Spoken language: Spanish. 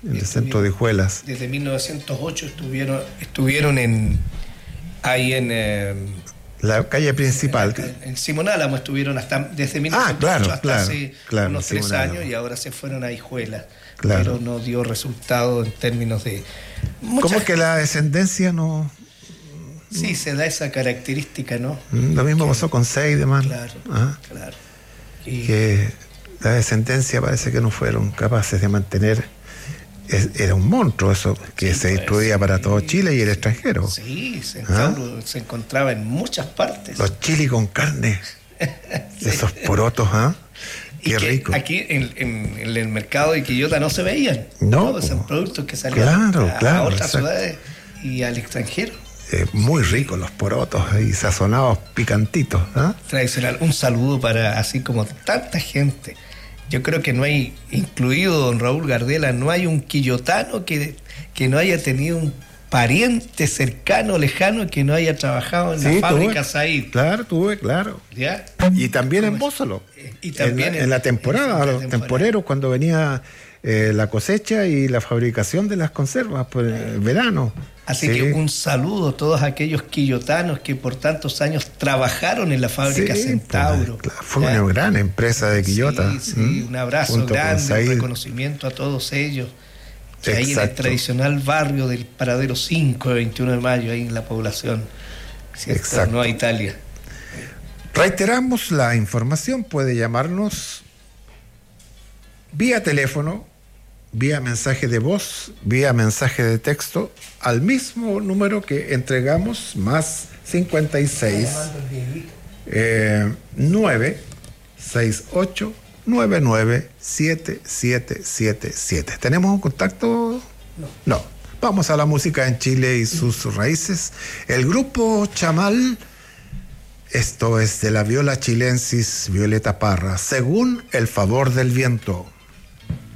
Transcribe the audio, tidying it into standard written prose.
en el centro de Hijuelas. Desde 1908 estuvieron ahí en la calle principal. En Simón Álamo estuvieron desde 1908 hasta hace unos 3 años, y ahora se fueron a Hijuelas. Claro. Pero no dio resultado en términos de... ¿Cómo que la descendencia no...? Sí, se da esa característica, ¿no? Lo mismo pasó con Seidemann. Claro, claro. Que la descendencia parece que no fueron capaces de mantener... Era un monstruo eso, que se distribuía para todo Chile y el extranjero. Sí, se encontraba en muchas partes. Los chilis con carne, esos porotos, Qué rico. Aquí en el mercado de Quillota no se veían. No. Todos esos productos que salían a otras ciudades y al extranjero. Muy ricos los porotos ahí, sazonados, picantitos. Tradicional. Un saludo para, así como tanta gente. Yo creo que no hay, incluido don Raúl Gardela, no hay un quillotano que no haya tenido un pariente cercano, lejano, que no haya trabajado en la fábrica Said. Claro. ¿Ya? Y también en Bósolo. Y también en la temporada, los temporeros, cuando venía la cosecha y la fabricación de las conservas por el verano. Así que un saludo a todos aquellos quillotanos que por tantos años trabajaron en la fábrica Centauro. Fue una gran empresa de Quillota. Un abrazo grande, un reconocimiento a todos ellos. Que ahí en el tradicional barrio del Paradero 5, de 21 de mayo, ahí en la población. Exacto. Nueva Italia. Reiteramos la información, puede llamarnos vía teléfono, vía mensaje de voz, vía mensaje de texto, al mismo número que entregamos, más 56 968 997777. ¿Tenemos un contacto? No. Vamos a la música en Chile y sus raíces. El grupo Chamal, esto es de la viola chilensis Violeta Parra, Según el favor del viento.